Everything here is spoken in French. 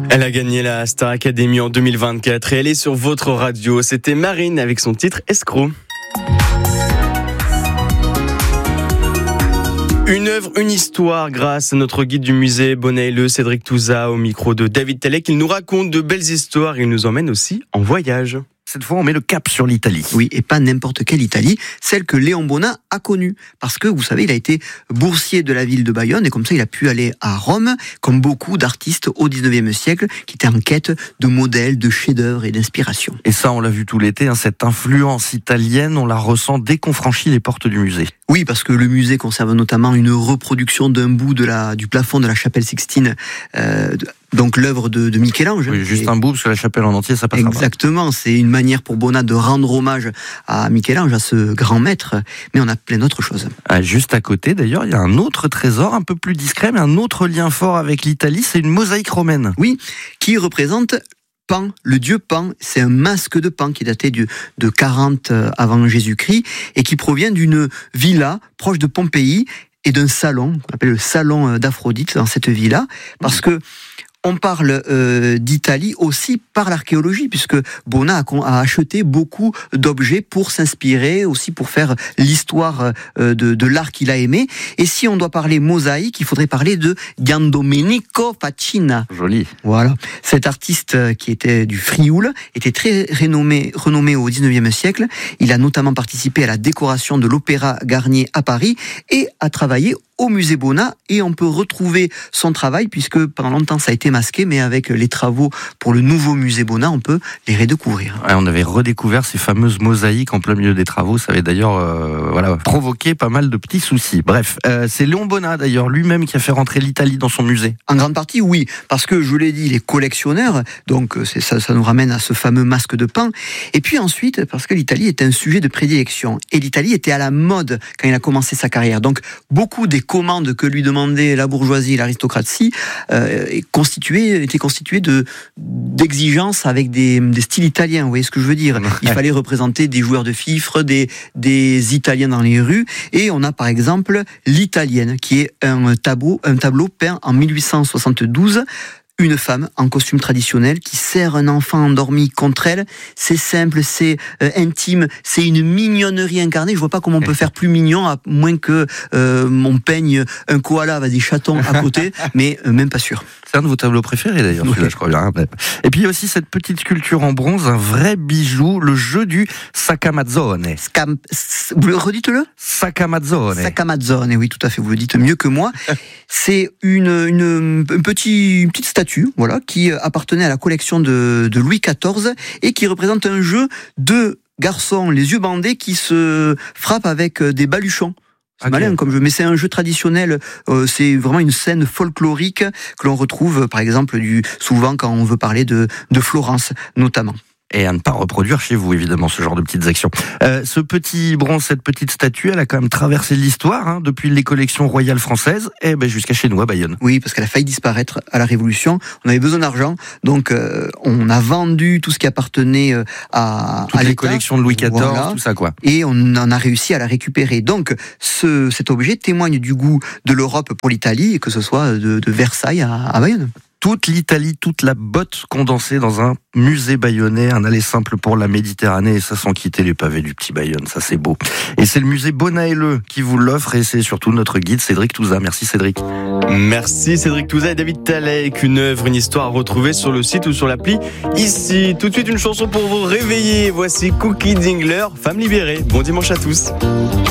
Elle a gagné la Star Academy en 2024 et elle est sur votre radio. C'était Marine avec son titre Escroc. Une œuvre, une histoire grâce à notre guide du musée Bonailleux, Cédric Touza, au micro de David Talek. Il nous raconte de belles histoires et il nous emmène aussi en voyage. Cette fois, on met le cap sur l'Italie. Oui, et pas n'importe quelle Italie, celle que Léon Bonnat a connue. Parce que, vous savez, il a été boursier de la ville de Bayonne, et comme ça, il a pu aller à Rome, comme beaucoup d'artistes au 19e siècle, qui étaient en quête de modèles, de chefs-d'œuvre et d'inspiration. Et ça, on l'a vu tout l'été, cette influence italienne, on la ressent dès qu'on franchit les portes du musée. Oui, parce que le musée conserve notamment une reproduction d'un bout du plafond de la chapelle Sixtine, donc l'œuvre de Michel-Ange. Oui, juste un bout, parce que la chapelle en entier, ça passe pas. Exactement, c'est une manière pour Bonnat de rendre hommage à Michel-Ange, à ce grand maître, mais on a plein d'autres choses. Juste à côté, d'ailleurs, il y a un autre trésor, un peu plus discret, mais un autre lien fort avec l'Italie, c'est une mosaïque romaine. Oui, qui représente Pan, le dieu Pan. C'est un masque de Pan qui est daté de 40 avant Jésus-Christ et qui provient d'une villa proche de Pompéi et d'un salon, qu'on appelle le salon d'Aphrodite dans cette villa, parce que on parle d'Italie aussi par l'archéologie, puisque Bonnat a acheté beaucoup d'objets pour s'inspirer, aussi pour faire l'histoire de l'art qu'il a aimé. Et si on doit parler mosaïque, il faudrait parler de Giandomenico Facchina. Joli. Voilà. Cet artiste qui était du Frioul était très renommé au 19e siècle. Il a notamment participé à la décoration de l'Opéra Garnier à Paris et a travaillé au musée Bonnat, et on peut retrouver son travail puisque pendant longtemps ça a été masqué, mais avec les travaux pour le nouveau musée Bonnat, on peut les redécouvrir. Ouais, on avait redécouvert ces fameuses mosaïques en plein milieu des travaux, ça avait d'ailleurs provoqué pas mal de petits soucis. Bref, c'est Léon Bonnat d'ailleurs lui-même qui a fait rentrer l'Italie dans son musée. En grande partie, oui, parce que je l'ai dit, les collectionneurs, donc ça nous ramène à ce fameux masque de Pan, et puis ensuite parce que l'Italie est un sujet de prédilection, et l'Italie était à la mode quand il a commencé sa carrière, donc beaucoup des commandes que lui demandait la bourgeoisie et l'aristocratie étaient constituées d'exigences avec des styles italiens, vous voyez ce que je veux dire. Il fallait représenter des joueurs de fifre, des Italiens dans les rues, et on a par exemple l'Italienne, qui est un tableau peint en 1872, une femme en costume traditionnel qui serre un enfant endormi contre elle. C'est simple, c'est intime, c'est une mignonnerie incarnée. Je vois pas comment on peut faire plus mignon, à moins que on peigne un koala avec des chatons à côté, mais même pas sûr. C'est un de vos tableaux préférés d'ailleurs, oui. Celui-là, je crois bien. Et puis il y a aussi cette petite sculpture en bronze, un vrai bijou, le jeu du Sacamazzone. Vous le redites-le ? Sacamazzone. Sacamazzone, oui, tout à fait, vous le dites mieux que moi. C'est une petite statue, voilà, qui appartenait à la collection de Louis XIV et qui représente un jeu de garçons, les yeux bandés, qui se frappent avec des baluchons. C'est malin comme jeu, mais c'est un jeu traditionnel, c'est vraiment une scène folklorique que l'on retrouve par exemple souvent quand on veut parler de Florence notamment. Et à ne pas reproduire chez vous, évidemment, ce genre de petites actions. Ce petit bronze, cette petite statue, elle a quand même traversé l'histoire, depuis les collections royales françaises, et jusqu'à chez nous, à Bayonne. Oui, parce qu'elle a failli disparaître à la Révolution. On avait besoin d'argent, donc on a vendu tout ce qui appartenait à toutes les l'État. Collections de Louis XIV, voilà. Tout ça, quoi. Et on en a réussi à la récupérer. Donc, cet objet témoigne du goût de l'Europe pour l'Italie, et que ce soit de Versailles à Bayonne. Toute l'Italie, toute la botte condensée dans un musée bayonnais, un aller simple pour la Méditerranée, et ça sans quitter les pavés du petit Bayonne, ça c'est beau. Et c'est le musée Bonailleux qui vous l'offre, et c'est surtout notre guide Cédric Touza. Merci Cédric. Merci Cédric Touza et David Talek. Une œuvre, une histoire à retrouver sur le site ou sur l'appli ici. Tout de suite une chanson pour vous réveiller. Voici Cookie Dingler, Femme libérée. Bon dimanche à tous.